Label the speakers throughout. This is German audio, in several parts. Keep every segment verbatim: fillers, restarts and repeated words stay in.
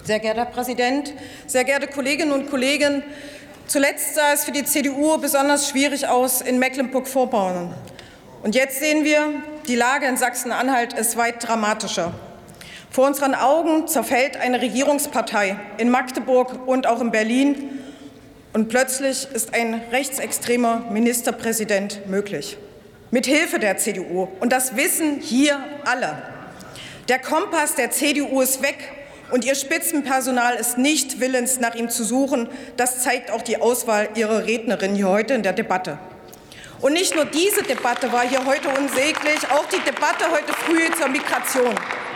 Speaker 1: Sehr geehrter Herr Präsident, sehr geehrte Kolleginnen und Kollegen! Zuletzt sah es für die C D U besonders schwierig aus in Mecklenburg-Vorpommern. Und jetzt sehen wir, die Lage in Sachsen-Anhalt ist weit dramatischer. Vor unseren Augen zerfällt eine Regierungspartei in Magdeburg und auch in Berlin. Und plötzlich ist ein rechtsextremer Ministerpräsident möglich. Mit Hilfe der C D U. Und das wissen hier alle. Der Kompass der C D U ist weg. Und ihr Spitzenpersonal ist nicht willens, nach ihm zu suchen. Das zeigt auch die Auswahl ihrer Rednerin hier heute in der Debatte. Und nicht nur diese Debatte war hier heute unsäglich, auch die Debatte heute früh zur Migration.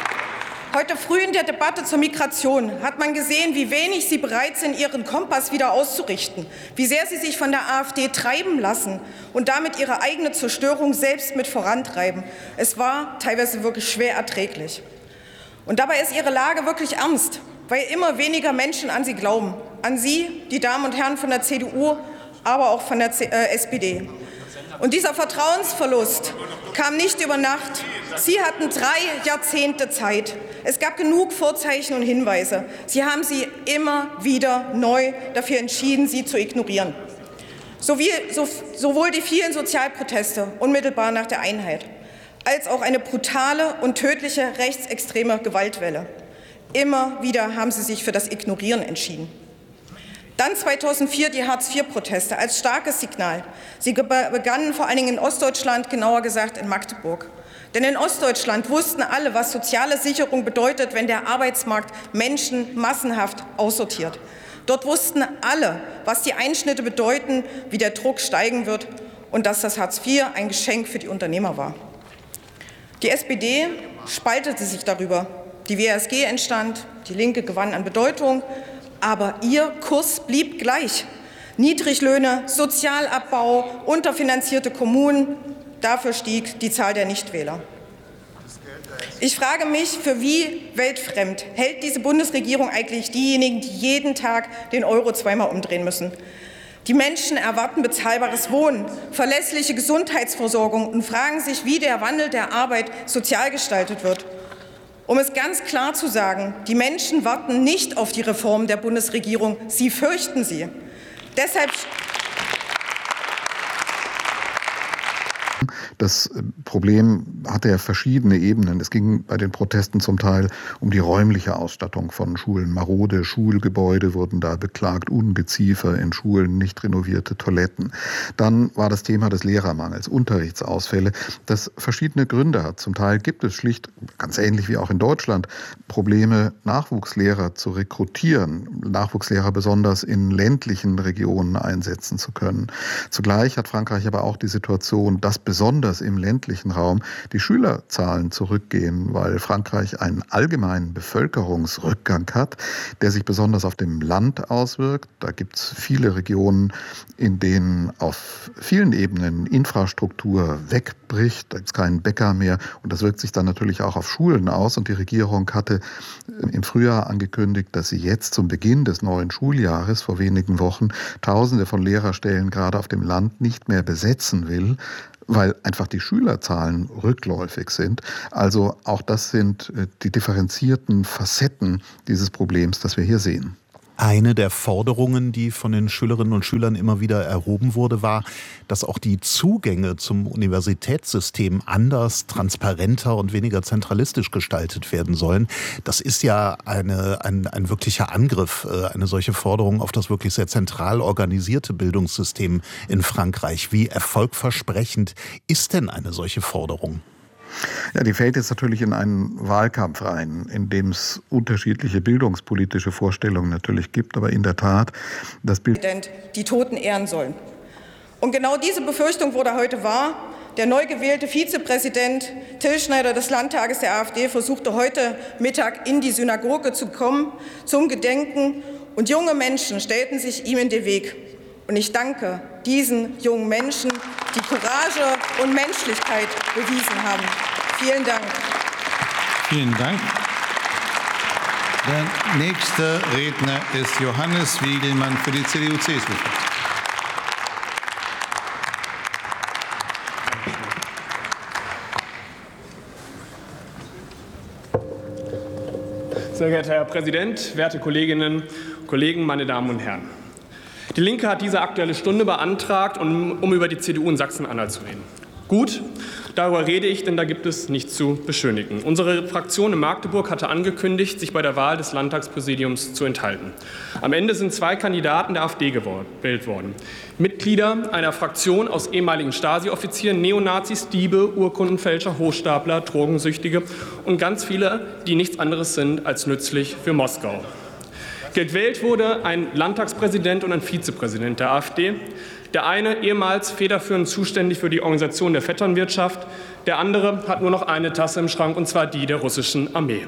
Speaker 1: Heute früh in der Debatte zur Migration hat man gesehen, wie wenig Sie bereit sind, Ihren Kompass wieder auszurichten, wie sehr Sie sich von der AfD treiben lassen und damit Ihre eigene Zerstörung selbst mit vorantreiben. Es war teilweise wirklich schwer erträglich. Und dabei ist Ihre Lage wirklich ernst, weil immer weniger Menschen an Sie glauben. An Sie, die Damen und Herren von der C D U, aber auch von der S P D. Und dieser Vertrauensverlust kam nicht über Nacht. Sie hatten drei Jahrzehnte Zeit. Es gab genug Vorzeichen und Hinweise. Sie haben sie immer wieder neu dafür entschieden, sie zu ignorieren. Sowie, so, sowohl die vielen Sozialproteste unmittelbar nach der Einheit, als auch eine brutale und tödliche rechtsextreme Gewaltwelle. Immer wieder haben sie sich für das Ignorieren entschieden. Dann zweitausendvier die Hartz-vier-Proteste als starkes Signal. Sie begannen vor allen Dingen in Ostdeutschland, genauer gesagt in Magdeburg. Denn in Ostdeutschland wussten alle, was soziale Sicherung bedeutet, wenn der Arbeitsmarkt Menschen massenhaft aussortiert. Dort wussten alle, was die Einschnitte bedeuten, wie der Druck steigen wird und dass das Hartz vier ein Geschenk für die Unternehmer war. Die S P D spaltete sich darüber. Die W A S G entstand, die Linke gewann an Bedeutung, aber ihr Kurs blieb gleich. Niedriglöhne, Sozialabbau, unterfinanzierte Kommunen, dafür stieg die Zahl der Nichtwähler. Ich frage mich, für wie weltfremd hält diese Bundesregierung eigentlich diejenigen, die jeden Tag den Euro zweimal umdrehen müssen? Die Menschen erwarten bezahlbares Wohnen, verlässliche Gesundheitsversorgung und fragen sich, wie der Wandel der Arbeit sozial gestaltet wird. Um es ganz klar zu sagen, die Menschen warten nicht auf die Reform der Bundesregierung, sie fürchten sie. Deshalb
Speaker 2: Das Problem hatte ja verschiedene Ebenen. Es ging bei den Protesten zum Teil um die räumliche Ausstattung von Schulen. Marode Schulgebäude wurden da beklagt, Ungeziefer in Schulen, nicht renovierte Toiletten. Dann war das Thema des Lehrermangels, Unterrichtsausfälle, das verschiedene Gründe hat. Zum Teil gibt es schlicht, ganz ähnlich wie auch in Deutschland, Probleme, Nachwuchslehrer zu rekrutieren, Nachwuchslehrer besonders in ländlichen Regionen einsetzen zu können. Zugleich hat Frankreich aber auch die Situation, dass besonders im ländlichen Raum die Schülerzahlen zurückgehen, weil Frankreich einen allgemeinen Bevölkerungsrückgang hat, der sich besonders auf dem Land auswirkt. Da gibt es viele Regionen, in denen auf vielen Ebenen Infrastruktur wegbricht, da gibt es keinen Bäcker mehr und das wirkt sich dann natürlich auch auf Schulen aus. Und die Regierung hatte im Frühjahr angekündigt, dass sie jetzt zum Beginn des neuen Schuljahres vor wenigen Wochen Tausende von Lehrerstellen gerade auf dem Land nicht mehr besetzen will, weil einfach die Schülerzahlen rückläufig sind. Also auch das sind die differenzierten Facetten dieses Problems, das wir hier sehen.
Speaker 3: Eine der Forderungen, die von den Schülerinnen und Schülern immer wieder erhoben wurde, war, dass auch die Zugänge zum Universitätssystem anders, transparenter und weniger zentralistisch gestaltet werden sollen. Das ist ja eine, ein, ein wirklicher Angriff, eine solche Forderung auf das wirklich sehr zentral organisierte Bildungssystem in Frankreich. Wie erfolgversprechend ist denn eine solche Forderung?
Speaker 2: Ja, die fällt jetzt natürlich in einen Wahlkampf rein, in dem es unterschiedliche bildungspolitische Vorstellungen natürlich gibt, aber in der Tat, das Bild
Speaker 1: die Toten ehren sollen. Und genau diese Befürchtung wurde heute wahr. Der neu gewählte Vizepräsident Till Schneider des Landtages der AfD versuchte heute Mittag in die Synagoge zu kommen zum Gedenken und junge Menschen stellten sich ihm in den Weg. Und ich danke diesen jungen Menschen, die Courage und Menschlichkeit bewiesen haben. Vielen Dank.
Speaker 4: Vielen Dank. Der nächste Redner ist Johannes Wiegelmann für die C D U C S U-Fraktion.
Speaker 5: Sehr geehrter Herr Präsident, werte Kolleginnen und Kollegen, meine Damen und Herren! Die Linke hat diese Aktuelle Stunde beantragt, um, um über die C D U in Sachsen-Anhalt zu reden. Gut, darüber rede ich, denn da gibt es nichts zu beschönigen. Unsere Fraktion in Magdeburg hatte angekündigt, sich bei der Wahl des Landtagspräsidiums zu enthalten. Am Ende sind zwei Kandidaten der AfD gewählt worden. Mitglieder einer Fraktion aus ehemaligen Stasi-Offizieren, Neonazis, Diebe, Urkundenfälscher, Hochstapler, Drogensüchtige und ganz viele, die nichts anderes sind als nützlich für Moskau. Gewählt wurde ein Landtagspräsident und ein Vizepräsident der AfD. Der eine ehemals federführend zuständig für die Organisation der Vetternwirtschaft, der andere hat nur noch eine Tasse im Schrank, und zwar die der russischen Armee.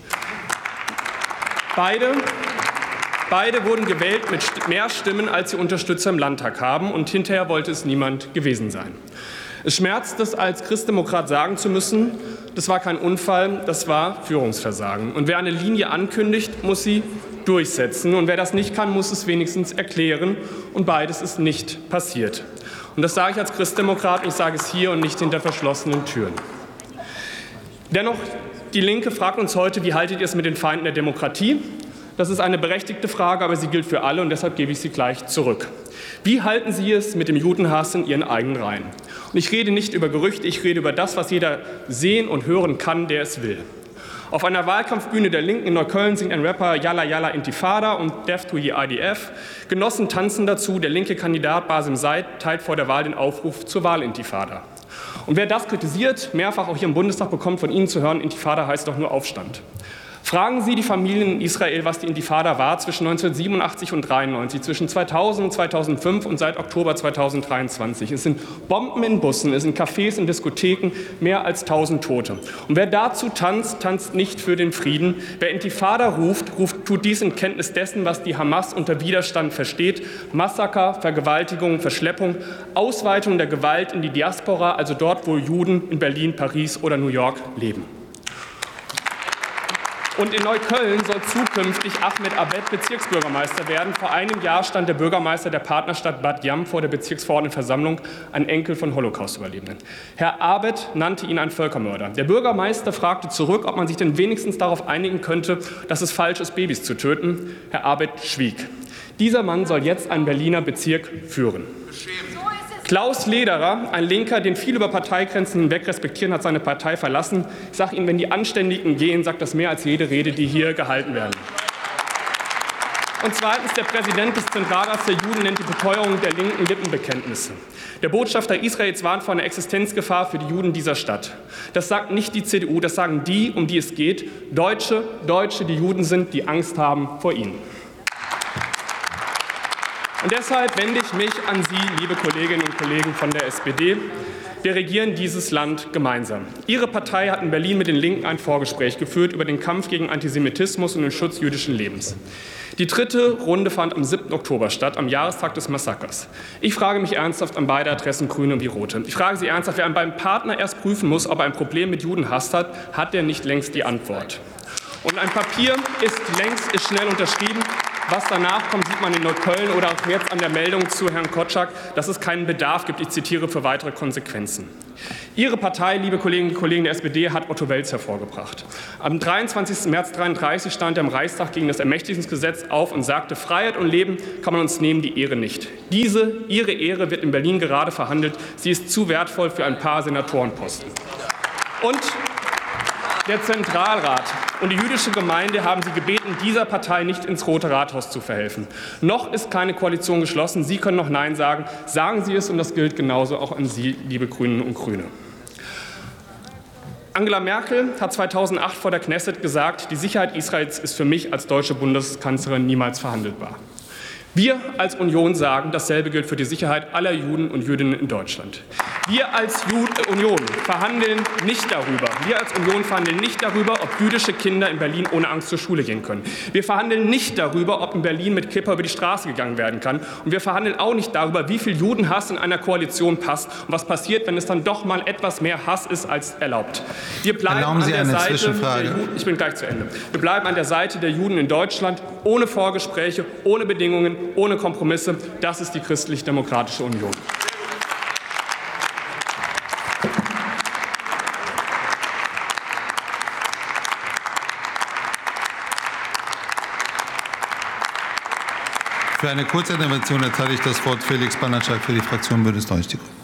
Speaker 5: Beide, beide wurden gewählt mit mehr Stimmen, als sie Unterstützer im Landtag haben, und hinterher wollte es niemand gewesen sein. Es schmerzt es, als Christdemokrat sagen zu müssen, das war kein Unfall, das war Führungsversagen. Und wer eine Linie ankündigt, muss sie durchsetzen. Und wer das nicht kann, muss es wenigstens erklären. Und beides ist nicht passiert. Und das sage ich als Christdemokrat, ich sage es hier und nicht hinter verschlossenen Türen. Dennoch, die Linke fragt uns heute, wie haltet ihr es mit den Feinden der Demokratie? Das ist eine berechtigte Frage, aber sie gilt für alle, und deshalb gebe ich sie gleich zurück. Wie halten Sie es mit dem Judenhass in Ihren eigenen Reihen? Und ich rede nicht über Gerüchte, ich rede über das, was jeder sehen und hören kann, der es will. Auf einer Wahlkampfbühne der Linken in Neukölln singt ein Rapper Yalla Yalla Intifada und Death to the I D F. Genossen tanzen dazu, der linke Kandidat Basim Said teilt vor der Wahl den Aufruf zur Wahlintifada. Und wer das kritisiert, mehrfach auch hier im Bundestag, bekommt von Ihnen zu hören, Intifada heißt doch nur Aufstand. Fragen Sie die Familien in Israel, was die Intifada war zwischen neunzehnhundertsiebenundachtzig und neunzehnhundertdreiundneunzig, zwischen zweitausend und zweitausendfünf und seit Oktober zweitausenddreiundzwanzig. Es sind Bomben in Bussen, es sind Cafés in Diskotheken, mehr als tausend Tote. Und wer dazu tanzt, tanzt nicht für den Frieden. Wer Intifada ruft, ruft, tut dies in Kenntnis dessen, was die Hamas unter Widerstand versteht: Massaker, Vergewaltigung, Verschleppung, Ausweitung der Gewalt in die Diaspora, also dort, wo Juden in Berlin, Paris oder New York leben. Und in Neukölln soll zukünftig Ahmed Abed Bezirksbürgermeister werden. Vor einem Jahr stand der Bürgermeister der Partnerstadt Bat Yam vor der Bezirksverordnetenversammlung, ein Enkel von Holocaust-Überlebenden. Herr Abed nannte ihn einen Völkermörder. Der Bürgermeister fragte zurück, ob man sich denn wenigstens darauf einigen könnte, dass es falsch ist, Babys zu töten. Herr Abed schwieg. Dieser Mann soll jetzt einen Berliner Bezirk führen. Klaus Lederer, ein Linker, den viele über Parteigrenzen hinweg respektieren, hat seine Partei verlassen. Ich sage Ihnen, wenn die Anständigen gehen, sagt das mehr als jede Rede, die hier gehalten werden. Und zweitens, der Präsident des Zentralrats der Juden nennt die Beteuerung der Linken Lippenbekenntnisse. Der Botschafter Israels warnt vor einer Existenzgefahr für die Juden dieser Stadt. Das sagt nicht die C D U, das sagen die, um die es geht. Deutsche, Deutsche, die Juden sind, die Angst haben vor ihnen. Und deshalb wende ich mich an Sie, liebe Kolleginnen und Kollegen von der S P D. Wir regieren dieses Land gemeinsam. Ihre Partei hat in Berlin mit den Linken ein Vorgespräch geführt über den Kampf gegen Antisemitismus und den Schutz jüdischen Lebens. Die dritte Runde fand am siebten Oktober statt, am Jahrestag des Massakers. Ich frage mich ernsthaft an beide Adressen, Grüne und die Rote. Ich frage Sie ernsthaft, wer beim Partner erst prüfen muss, ob er ein Problem mit Judenhass hat, hat der nicht längst die Antwort. Und ein Papier ist längst, ist schnell unterschrieben. Was danach kommt, sieht man in Neukölln oder auch jetzt an der Meldung zu Herrn Kotschak, dass es keinen Bedarf gibt, ich zitiere, für weitere Konsequenzen. Ihre Partei, liebe Kolleginnen und Kollegen der S P D, hat Otto Wels hervorgebracht. Am dreiundzwanzigsten März neunzehnhundertdreiunddreißig stand er im Reichstag gegen das Ermächtigungsgesetz auf und sagte: Freiheit und Leben kann man uns nehmen, die Ehre nicht. Diese, Ihre Ehre, wird in Berlin gerade verhandelt. Sie ist zu wertvoll für ein paar Senatorenposten. Und der Zentralrat und die jüdische Gemeinde haben Sie gebeten, dieser Partei nicht ins Rote Rathaus zu verhelfen. Noch ist keine Koalition geschlossen. Sie können noch Nein sagen. Sagen Sie es, und das gilt genauso auch an Sie, liebe Grünen und Grüne. Angela Merkel hat zweitausendacht vor der Knesset gesagt, die Sicherheit Israels ist für mich als deutsche Bundeskanzlerin niemals verhandelbar. Wir als Union sagen, dasselbe gilt für die Sicherheit aller Juden und Jüdinnen in Deutschland. Wir als Union verhandeln nicht darüber. Wir als Union verhandeln nicht darüber, ob jüdische Kinder in Berlin ohne Angst zur Schule gehen können. Wir verhandeln nicht darüber, ob in Berlin mit Kippa über die Straße gegangen werden kann. Und wir verhandeln auch nicht darüber, wie viel Judenhass in einer Koalition passt und was passiert, wenn es dann doch mal etwas mehr Hass ist als erlaubt. Wir bleiben
Speaker 4: Erlauben Sie
Speaker 5: an der
Speaker 4: eine
Speaker 5: Seite der Juden, ich bin gleich zu Ende. Wir bleiben an der Seite der Juden in Deutschland, ohne Vorgespräche, ohne Bedingungen, ohne Kompromisse. Das ist die Christlich-Demokratische Union.
Speaker 4: Für eine Kurzintervention erteile ich das Wort Felix Banatschak für die Fraktion Bündnis neunzig Die Grünen.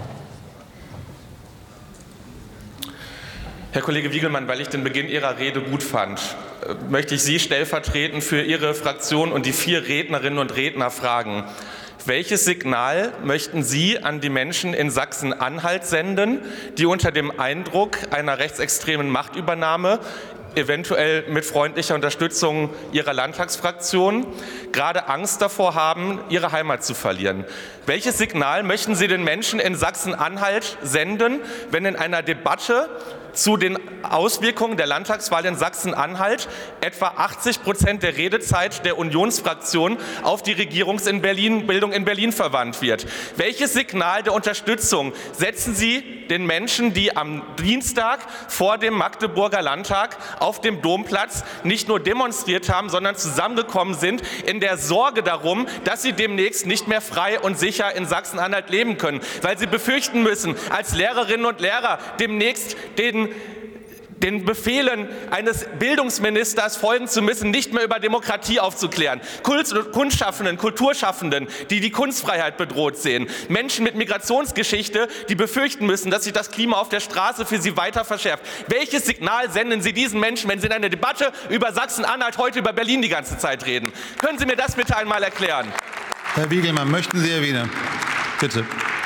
Speaker 6: Herr Kollege Wiegelmann, weil ich den Beginn Ihrer Rede gut fand, möchte ich Sie stellvertretend für Ihre Fraktion und die vier Rednerinnen und Redner fragen: Welches Signal möchten Sie an die Menschen in Sachsen-Anhalt senden, die unter dem Eindruck einer rechtsextremen Machtübernahme, eventuell mit freundlicher Unterstützung Ihrer Landtagsfraktion, gerade Angst davor haben, ihre Heimat zu verlieren? Welches Signal möchten Sie den Menschen in Sachsen-Anhalt senden, wenn in einer Debatte zu den Auswirkungen der Landtagswahl in Sachsen-Anhalt etwa achtzig Prozent der Redezeit der Unionsfraktion auf die Regierungsbildung in Berlin verwandt wird? Welches Signal der Unterstützung setzen Sie den Menschen, die am Dienstag vor dem Magdeburger Landtag auf dem Domplatz nicht nur demonstriert haben, sondern zusammengekommen sind in der Sorge darum, dass sie demnächst nicht mehr frei und sicher in Sachsen-Anhalt leben können, weil sie befürchten müssen, als Lehrerinnen und Lehrer demnächst den den Befehlen eines Bildungsministers folgen zu müssen, nicht mehr über Demokratie aufzuklären. Kunstschaffenden, Kulturschaffenden, die die Kunstfreiheit bedroht sehen. Menschen mit Migrationsgeschichte, die befürchten müssen, dass sich das Klima auf der Straße für sie weiter verschärft. Welches Signal senden Sie diesen Menschen, wenn Sie in einer Debatte über Sachsen-Anhalt heute über Berlin die ganze Zeit reden? Können Sie mir das bitte einmal erklären?
Speaker 4: Herr Wiegelmann, möchten Sie erwidern? Bitte.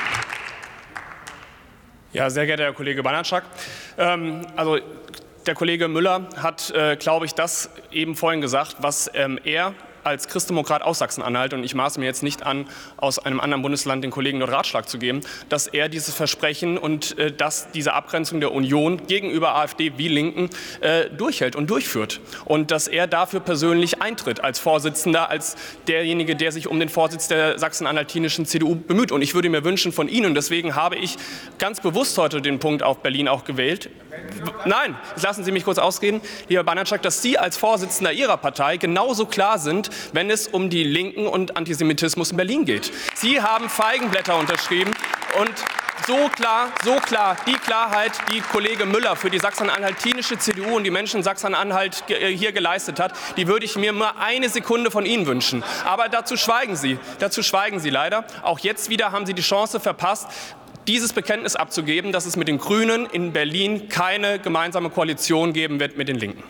Speaker 5: Ja, sehr geehrter Herr Kollege Banatschak. Ähm, also der Kollege Müller hat, äh, glaube ich, das eben vorhin gesagt, was ähm, er als Christdemokrat aus Sachsen-Anhalt, und ich maße mir jetzt nicht an, aus einem anderen Bundesland den Kollegen dort Ratschlag zu geben, dass er dieses Versprechen und äh, dass diese Abgrenzung der Union gegenüber AfD wie Linken äh, durchhält und durchführt. Und dass er dafür persönlich eintritt als Vorsitzender, als derjenige, der sich um den Vorsitz der sachsen-anhaltinischen C D U bemüht. Und ich würde mir wünschen von Ihnen, und deswegen habe ich ganz bewusst heute den Punkt auf Berlin auch gewählt. Nein, lassen Sie mich kurz ausreden, lieber Banatschak, dass Sie als Vorsitzender Ihrer Partei genauso klar sind, wenn es um die Linken und Antisemitismus in Berlin geht. Sie haben Feigenblätter unterschrieben und so klar, so klar, die Klarheit, die Kollege Müller für die sachsen-anhaltinische C D U und die Menschen in Sachsen-Anhalt hier geleistet hat, die würde ich mir nur eine Sekunde von Ihnen wünschen. Aber dazu schweigen Sie, dazu schweigen Sie leider. Auch jetzt wieder haben Sie die Chance verpasst, dieses Bekenntnis abzugeben, dass es mit den Grünen in Berlin keine gemeinsame Koalition geben wird mit den Linken.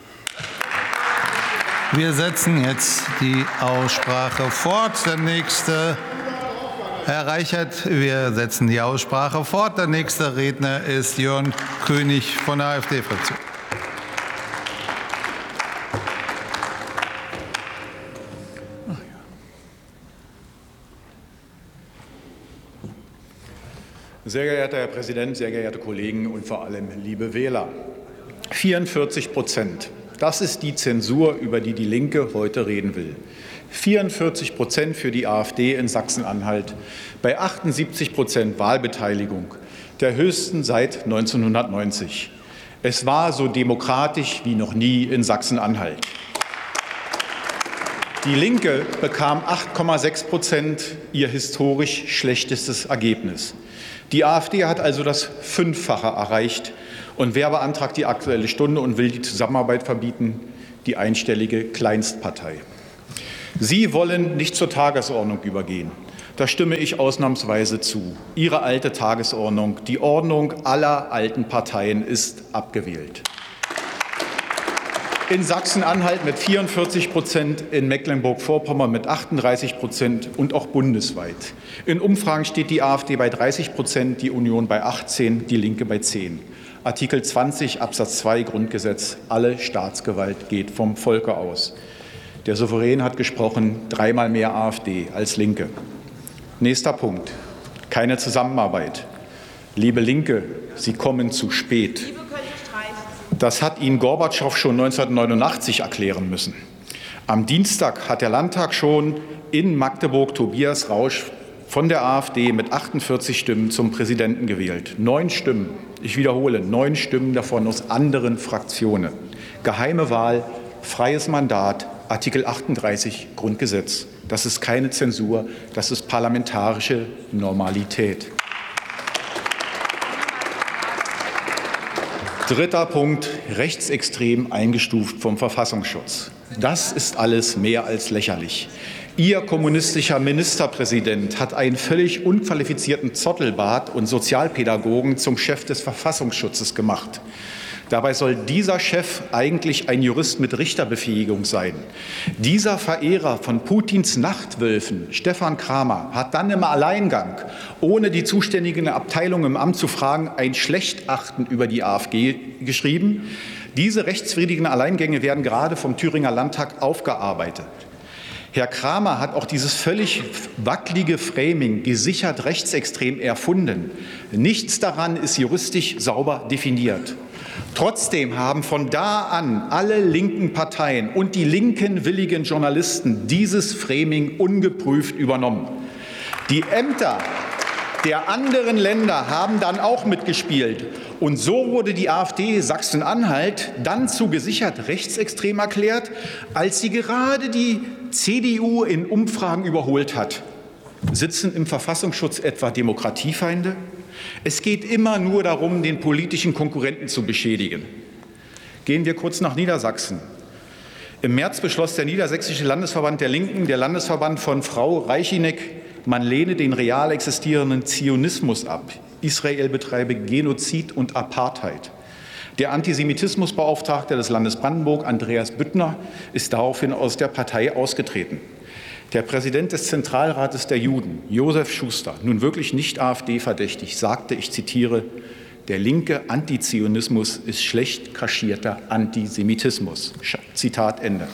Speaker 4: Wir setzen jetzt die Aussprache fort. Der nächste, Herr Reichert, wir setzen die Aussprache fort. Der nächste Redner ist Jörn König von der AfD-Fraktion.
Speaker 7: Sehr geehrter Herr Präsident, sehr geehrte Kollegen und vor allem liebe Wähler! vierundvierzig Prozent. Das ist die Zensur, über die die Linke heute reden will. vierundvierzig Prozent für die AfD in Sachsen-Anhalt bei achtundsiebzig Prozent Wahlbeteiligung, der höchsten seit neunzehnhundertneunzig. Es war so demokratisch wie noch nie in Sachsen-Anhalt. Die Linke bekam acht Komma sechs Prozent, ihr historisch schlechtestes Ergebnis. Die AfD hat also das Fünffache erreicht. Und wer beantragt die Aktuelle Stunde und will die Zusammenarbeit verbieten? Die einstellige Kleinstpartei. Sie wollen nicht zur Tagesordnung übergehen. Da stimme ich ausnahmsweise zu. Ihre alte Tagesordnung, die Ordnung aller alten Parteien, ist abgewählt. In Sachsen-Anhalt mit vierundvierzig Prozent, in Mecklenburg-Vorpommern mit achtunddreißig Prozent und auch bundesweit. In Umfragen steht die AfD bei dreißig Prozent, die Union bei achtzehn, die Linke bei zehn. Artikel zwanzig Absatz zwei Grundgesetz: Alle Staatsgewalt geht vom Volke aus. Der Souverän hat gesprochen, dreimal mehr AfD als Linke. Nächster Punkt: Keine Zusammenarbeit. Liebe Linke, Sie kommen zu spät. Das hat Ihnen Gorbatschow schon neunzehnhundertneunundachtzig erklären müssen. Am Dienstag hat der Landtag schon in Magdeburg Tobias Rausch von der AfD mit achtundvierzig Stimmen zum Präsidenten gewählt. Neun Stimmen, ich wiederhole, neun Stimmen davon aus anderen Fraktionen. Geheime Wahl, freies Mandat, Artikel achtunddreißig Grundgesetz. Das ist keine Zensur, das ist parlamentarische Normalität. Dritter Punkt, rechtsextrem eingestuft vom Verfassungsschutz. Das ist alles mehr als lächerlich. Ihr kommunistischer Ministerpräsident hat einen völlig unqualifizierten Zottelbart und Sozialpädagogen zum Chef des Verfassungsschutzes gemacht. Dabei soll dieser Chef eigentlich ein Jurist mit Richterbefähigung sein. Dieser Verehrer von Putins Nachtwölfen, Stefan Kramer, hat dann im Alleingang, ohne die zuständigen Abteilungen im Amt zu fragen, ein Schlechten über die AfG geschrieben. Diese rechtswidrigen Alleingänge werden gerade vom Thüringer Landtag aufgearbeitet. Herr Kramer hat auch dieses völlig wackelige Framing gesichert rechtsextrem erfunden. Nichts daran ist juristisch sauber definiert. Trotzdem haben von da an alle linken Parteien und die linken willigen Journalisten dieses Framing ungeprüft übernommen. Die Ämter der anderen Länder haben dann auch mitgespielt. Und so wurde die AfD Sachsen-Anhalt dann zu gesichert rechtsextrem erklärt, als sie gerade die C D U in Umfragen überholt hat. Sitzen im Verfassungsschutz etwa Demokratiefeinde? Es geht immer nur darum, den politischen Konkurrenten zu beschädigen. Gehen wir kurz nach Niedersachsen. Im März beschloss der Niedersächsische Landesverband der Linken, der Landesverband von Frau Reichinek, man lehne den real existierenden Zionismus ab. Israel betreibe Genozid und Apartheid. Der Antisemitismusbeauftragte des Landes Brandenburg, Andreas Büttner, ist daraufhin aus der Partei ausgetreten. Der Präsident des Zentralrates der Juden, Josef Schuster, nun wirklich nicht AfD-verdächtig, sagte, ich zitiere, der linke Antizionismus ist schlecht kaschierter Antisemitismus. Zitat Ende.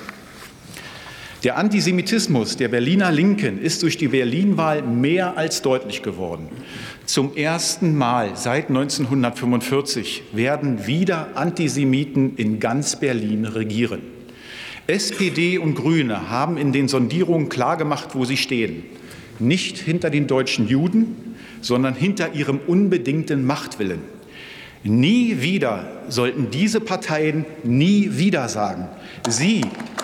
Speaker 7: Der Antisemitismus der Berliner Linken ist durch die Berlin-Wahl mehr als deutlich geworden. Zum ersten Mal seit neunzehnhundertfünfundvierzig werden wieder Antisemiten in ganz Berlin regieren. S P D und Grüne haben in den Sondierungen klargemacht, wo sie stehen. Nicht hinter den deutschen Juden, sondern hinter ihrem unbedingten Machtwillen. Nie wieder sollten diese Parteien nie wieder sagen, sie,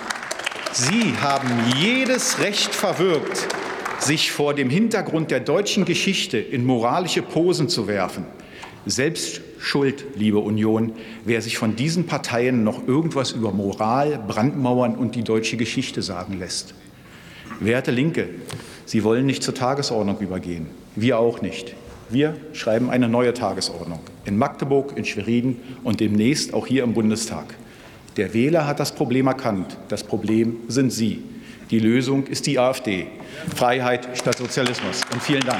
Speaker 7: sie haben jedes Recht verwirkt, sich vor dem Hintergrund der deutschen Geschichte in moralische Posen zu werfen. Selbst schuld, liebe Union, wer sich von diesen Parteien noch irgendwas über Moral, Brandmauern und die deutsche Geschichte sagen lässt. Werte Linke, Sie wollen nicht zur Tagesordnung übergehen. Wir auch nicht. Wir schreiben eine neue Tagesordnung. In Magdeburg, in Schwerin und demnächst auch hier im Bundestag. Der Wähler hat das Problem erkannt. Das Problem sind Sie. Die Lösung ist die AfD. Freiheit statt Sozialismus. Und vielen Dank.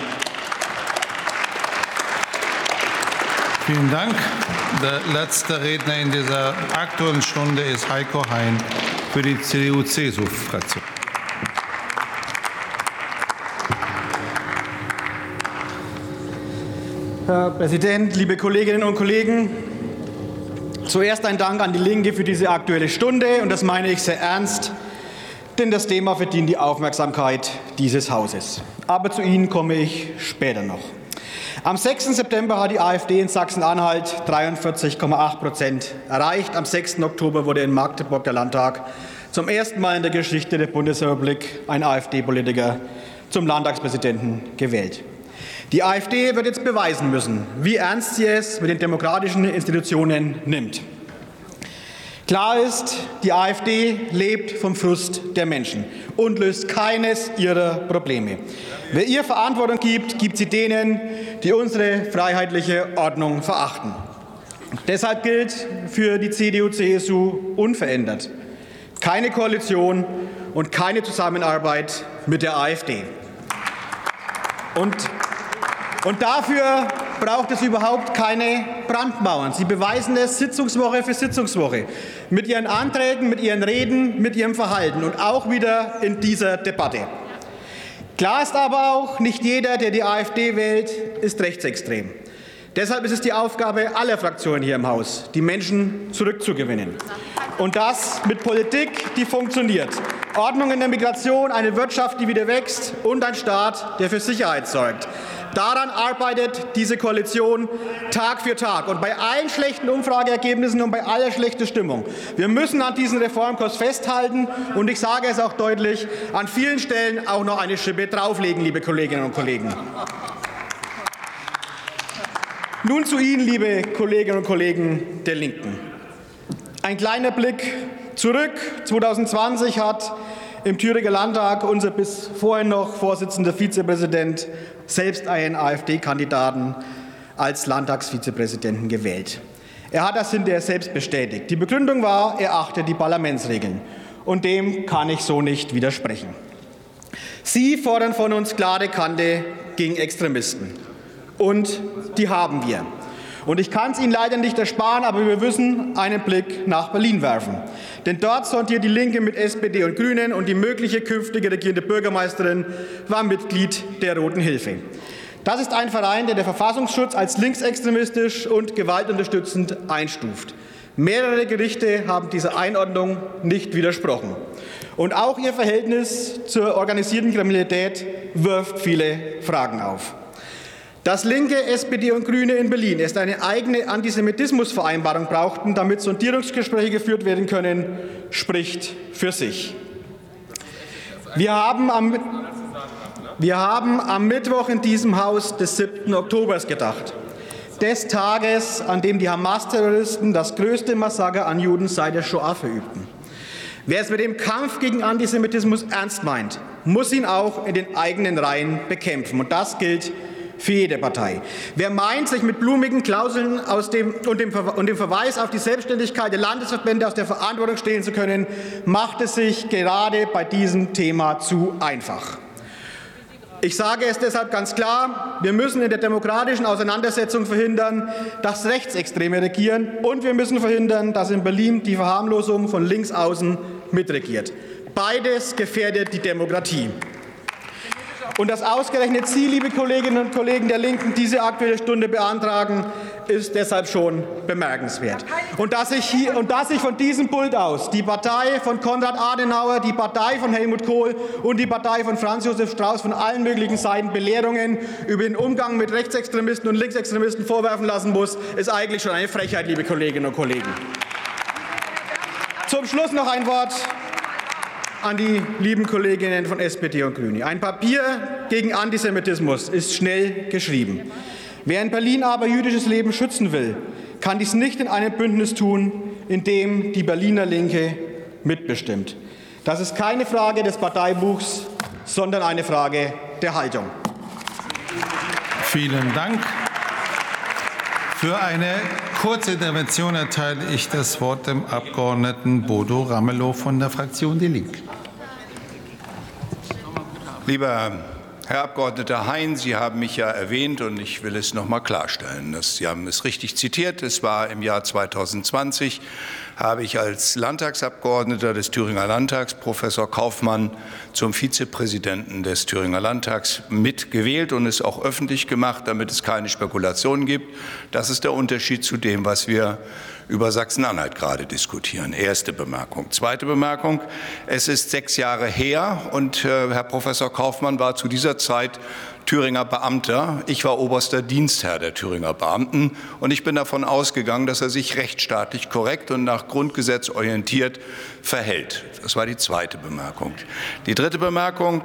Speaker 4: Vielen Dank. Der letzte Redner in dieser Aktuellen Stunde ist Heiko Hein für die C D U C S U-Fraktion.
Speaker 8: Herr Präsident, liebe Kolleginnen und Kollegen! Zuerst ein Dank an die Linke für diese Aktuelle Stunde, und das meine ich sehr ernst, denn das Thema verdient die Aufmerksamkeit dieses Hauses. Aber zu Ihnen komme ich später noch. Am sechsten September hat die AfD in Sachsen-Anhalt dreiundvierzig Komma acht Prozent erreicht. Am sechsten Oktober wurde in Magdeburg der Landtag zum ersten Mal in der Geschichte der Bundesrepublik ein AfD-Politiker zum Landtagspräsidenten gewählt. Die AfD wird jetzt beweisen müssen, wie ernst sie es mit den demokratischen Institutionen nimmt. Klar ist, die AfD lebt vom Frust der Menschen und löst keines ihrer Probleme. Wer ihr Verantwortung gibt, gibt sie denen, die unsere freiheitliche Ordnung verachten. Deshalb gilt für die C D U C S U unverändert: keine Koalition und keine Zusammenarbeit mit der AfD. Und Und dafür braucht es überhaupt keine Brandmauern. Sie beweisen es Sitzungswoche für Sitzungswoche mit Ihren Anträgen, mit Ihren Reden, mit Ihrem Verhalten und auch wieder in dieser Debatte. Klar ist aber auch, nicht jeder, der die AfD wählt, ist rechtsextrem. Deshalb ist es die Aufgabe aller Fraktionen hier im Haus, die Menschen zurückzugewinnen. Und das mit Politik, die funktioniert. Ordnung in der Migration, eine Wirtschaft, die wieder wächst, und ein Staat, der für Sicherheit sorgt. Daran arbeitet diese Koalition Tag für Tag. Und bei allen schlechten Umfrageergebnissen und bei aller schlechten Stimmung, wir müssen an diesem Reformkurs festhalten. Und ich sage es auch deutlich, an vielen Stellen auch noch eine Schippe drauflegen, liebe Kolleginnen und Kollegen. Nun zu Ihnen, liebe Kolleginnen und Kollegen der Linken. Ein kleiner Blick zurück. zweitausendzwanzig hat im Thüringer Landtag unser bis vorhin noch Vorsitzender Vizepräsident selbst einen AfD-Kandidaten als Landtagsvizepräsidenten gewählt. Er hat das hinterher selbst bestätigt. Die Begründung war, er achte die Parlamentsregeln. Und dem kann ich so nicht widersprechen. Sie fordern von uns klare Kante gegen Extremisten. Und die haben wir. Und ich kann es Ihnen leider nicht ersparen, aber wir müssen einen Blick nach Berlin werfen. Denn dort sondiert die Linke mit S P D und Grünen und die mögliche künftige regierende Bürgermeisterin war Mitglied der Roten Hilfe. Das ist ein Verein, der den Verfassungsschutz als linksextremistisch und gewaltunterstützend einstuft. Mehrere Gerichte haben dieser Einordnung nicht widersprochen. Und auch ihr Verhältnis zur organisierten Kriminalität wirft viele Fragen auf. Dass Linke, S P D und Grüne in Berlin erst eine eigene Antisemitismusvereinbarung brauchten, damit Sondierungsgespräche geführt werden können, spricht für sich. Wir haben am, wir haben am Mittwoch in diesem Haus des siebten Oktobers gedacht. Des Tages, an dem die Hamas-Terroristen das größte Massaker an Juden seit der Shoah verübten. Wer es mit dem Kampf gegen Antisemitismus ernst meint, muss ihn auch in den eigenen Reihen bekämpfen. Und das gilt für jede Partei. Wer meint, sich mit blumigen Klauseln aus dem, und, dem, und dem Verweis auf die Selbstständigkeit der Landesverbände aus der Verantwortung stehlen zu können, macht es sich gerade bei diesem Thema zu einfach. Ich sage es deshalb ganz klar, wir müssen in der demokratischen Auseinandersetzung verhindern, dass Rechtsextreme regieren, und wir müssen verhindern, dass in Berlin die Verharmlosung von links außen mitregiert. Beides gefährdet die Demokratie. Und dass ausgerechnet Sie, liebe Kolleginnen und Kollegen der Linken, diese Aktuelle Stunde beantragen, ist deshalb schon bemerkenswert. Und dass ich, hier, und dass ich von diesem Pult aus die Partei von Konrad Adenauer, die Partei von Helmut Kohl und die Partei von Franz Josef Strauß von allen möglichen Seiten Belehrungen über den Umgang mit Rechtsextremisten und Linksextremisten vorwerfen lassen muss, ist eigentlich schon eine Frechheit, liebe Kolleginnen und Kollegen. Zum Schluss noch ein Wort an die lieben Kolleginnen von S P D und Grüne. Ein Papier gegen Antisemitismus ist schnell geschrieben. Wer in Berlin aber jüdisches Leben schützen will, kann dies nicht in einem Bündnis tun, in dem die Berliner Linke mitbestimmt. Das ist keine Frage des Parteibuchs, sondern eine Frage der Haltung.
Speaker 4: Vielen Dank. Für eine kurze Intervention erteile ich das Wort dem Abgeordneten Bodo Ramelow von der Fraktion Die Linke.
Speaker 9: Lieber Herr Abgeordneter Hein, Sie haben mich ja erwähnt und ich will es noch mal klarstellen. Sie haben es richtig zitiert. Es war im Jahr zweitausendzwanzig, habe ich als Landtagsabgeordneter des Thüringer Landtags Professor Kaufmann zum Vizepräsidenten des Thüringer Landtags mitgewählt und es auch öffentlich gemacht, damit es keine Spekulationen gibt. Das ist der Unterschied zu dem, was wir über Sachsen-Anhalt gerade diskutieren. Erste Bemerkung. Zweite Bemerkung. Es ist sechs Jahre her und äh, Herr Professor Kaufmann war zu dieser Zeit Thüringer Beamter. Ich war oberster Dienstherr der Thüringer Beamten und ich bin davon ausgegangen, dass er sich rechtsstaatlich korrekt und nach Grundgesetz orientiert verhält. Das war die zweite Bemerkung. Die dritte Bemerkung.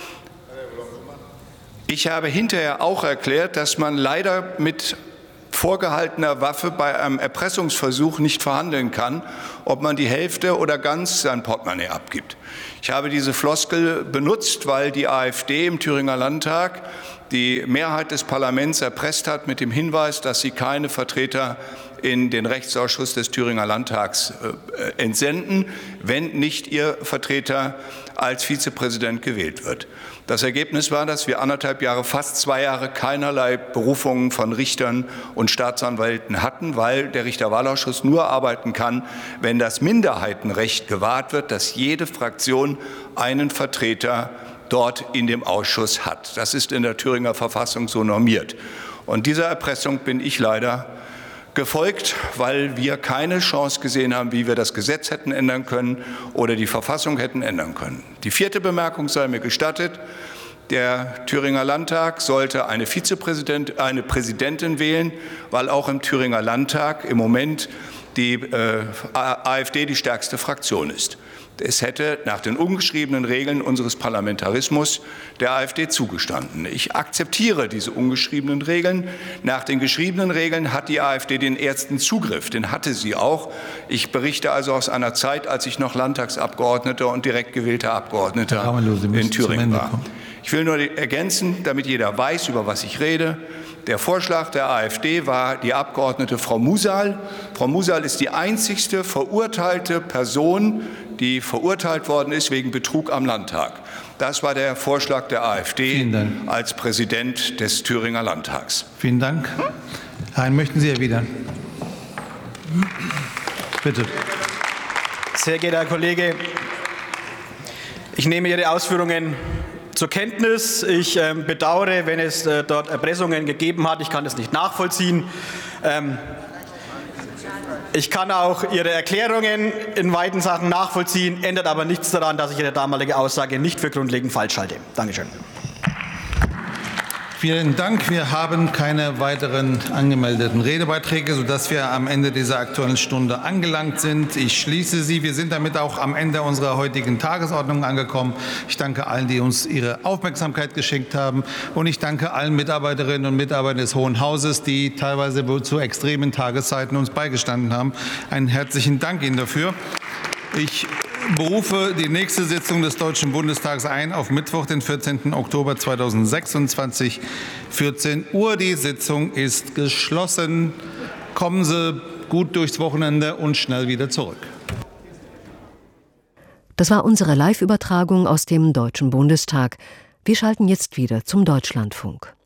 Speaker 9: Ich habe hinterher auch erklärt, dass man leider mit vorgehaltener Waffe bei einem Erpressungsversuch nicht verhandeln kann, ob man die Hälfte oder ganz sein Portemonnaie abgibt. Ich habe diese Floskel benutzt, weil die AfD im Thüringer Landtag die Mehrheit des Parlaments erpresst hat mit dem Hinweis, dass sie keine Vertreter in den Rechtsausschuss des Thüringer Landtags äh, entsenden, wenn nicht ihr Vertreter als Vizepräsident gewählt wird. Das Ergebnis war, dass wir anderthalb Jahre, fast zwei Jahre keinerlei Berufungen von Richtern und Staatsanwälten hatten, weil der Richterwahlausschuss nur arbeiten kann, wenn das Minderheitenrecht gewahrt wird, dass jede Fraktion einen Vertreter dort in dem Ausschuss hat. Das ist in der Thüringer Verfassung so normiert. Und dieser Erpressung bin ich leider gefolgt, weil wir keine Chance gesehen haben, wie wir das Gesetz hätten ändern können oder die Verfassung hätten ändern können. Die vierte Bemerkung sei mir gestattet. Der Thüringer Landtag sollte eine Vizepräsident, eine Präsidentin wählen, weil auch im Thüringer Landtag im Moment die äh, AfD die stärkste Fraktion ist. Es hätte nach den ungeschriebenen Regeln unseres Parlamentarismus der AfD zugestanden. Ich akzeptiere diese ungeschriebenen Regeln. Nach den geschriebenen Regeln hat die AfD den ersten Zugriff. Den hatte sie auch. Ich berichte also aus einer Zeit, als ich noch Landtagsabgeordneter und direkt gewählter Abgeordneter in Thüringen war. Ich will nur ergänzen, damit jeder weiß, über was ich rede. Der Vorschlag der AfD war die Abgeordnete Frau Musal. Frau Musal ist die einzigste verurteilte Person, die verurteilt worden ist wegen Betrug am Landtag. Das war der Vorschlag der AfD als Präsident des Thüringer Landtags.
Speaker 4: Vielen Dank. Hein, möchten Sie erwidern? Bitte.
Speaker 8: Sehr geehrter Herr Kollege, ich nehme Ihre Ausführungen zur Kenntnis. Ich äh, bedauere, wenn es äh, dort Erpressungen gegeben hat. Ich kann das nicht nachvollziehen. Ähm, ich kann auch Ihre Erklärungen in weiten Sachen nachvollziehen, ändert aber nichts daran, dass ich Ihre damalige Aussage nicht für grundlegend falsch halte. Dankeschön.
Speaker 4: Vielen Dank. Wir haben keine weiteren angemeldeten Redebeiträge, sodass wir am Ende dieser Aktuellen Stunde angelangt sind. Ich schließe sie. Wir sind damit auch am Ende unserer heutigen Tagesordnung angekommen. Ich danke allen, die uns ihre Aufmerksamkeit geschenkt haben. Und ich danke allen Mitarbeiterinnen und Mitarbeitern des Hohen Hauses, die teilweise wohl zu extremen Tageszeiten uns beigestanden haben. Einen herzlichen Dank Ihnen dafür. Ich berufe die nächste Sitzung des Deutschen Bundestags ein auf Mittwoch, den vierzehnten Oktober zweitausendsechsundzwanzig, vierzehn Uhr. Die Sitzung ist geschlossen. Kommen Sie gut durchs Wochenende und schnell wieder zurück.
Speaker 10: Das war unsere Live-Übertragung aus dem Deutschen Bundestag. Wir schalten jetzt wieder zum Deutschlandfunk.